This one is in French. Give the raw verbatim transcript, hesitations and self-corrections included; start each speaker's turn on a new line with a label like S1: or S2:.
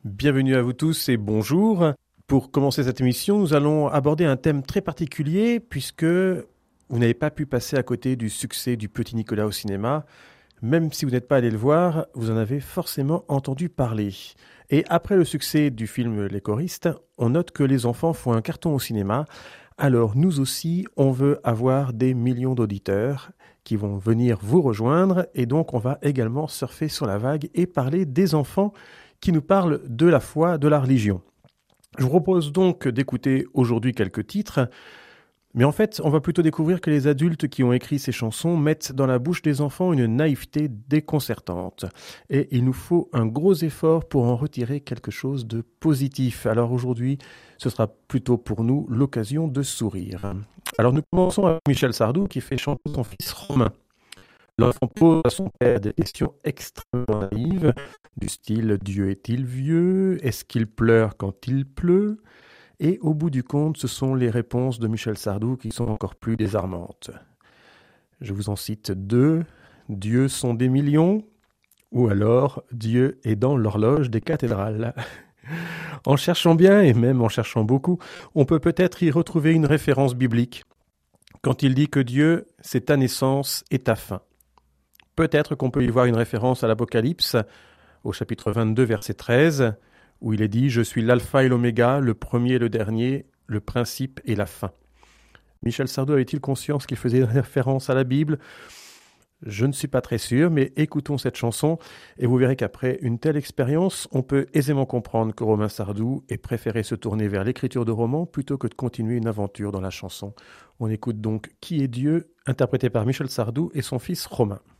S1: Bienvenue à vous tous et bonjour. Pour commencer cette émission, nous allons aborder un thème très particulier puisque vous n'avez pas pu passer à côté du succès du Petit Nicolas au cinéma. Même si vous n'êtes pas allé le voir, vous en avez forcément entendu parler. Et après le succès du film Les choristes, on note que les enfants font un carton au cinéma. Alors nous aussi, on veut avoir des millions d'auditeurs qui vont venir vous rejoindre et donc on va également surfer sur la vague et parler des enfants qui nous parlent de la foi, de la religion. Je vous propose donc d'écouter aujourd'hui quelques titres, mais en fait, on va plutôt découvrir que les adultes qui ont écrit ces chansons mettent dans la bouche des enfants une naïveté déconcertante. Et il nous faut un gros effort pour en retirer quelque chose de positif. Alors aujourd'hui, ce sera plutôt pour nous l'occasion de sourire. Alors nous commençons avec Michel Sardou qui fait chanter son fils Romain. L'enfant pose à son père des questions extrêmement naïves, du style « Dieu est-il vieux ? Est-ce qu'il pleure quand il pleut ?» Et au bout du compte, ce sont les réponses de Michel Sardou qui sont encore plus désarmantes. Je vous en cite deux. « Dieu sont des millions » ou alors « Dieu est dans l'horloge des cathédrales ». En cherchant bien, et même en cherchant beaucoup, on peut peut-être y retrouver une référence biblique. Quand il dit que Dieu, c'est ta naissance et ta fin. Peut-être qu'on peut y voir une référence à l'Apocalypse, au chapitre vingt-deux, verset treize, où il est dit « Je suis l'alpha et l'oméga, le premier et le dernier, le principe et la fin ». Michel Sardou avait-il conscience qu'il faisait référence à la Bible ? Je ne suis pas très sûr, mais écoutons cette chanson et vous verrez qu'après une telle expérience, on peut aisément comprendre que Romain Sardou ait préféré se tourner vers l'écriture de romans plutôt que de continuer une aventure dans la chanson. On écoute donc « Qui est Dieu ?» interprété par Michel Sardou et son fils Romain.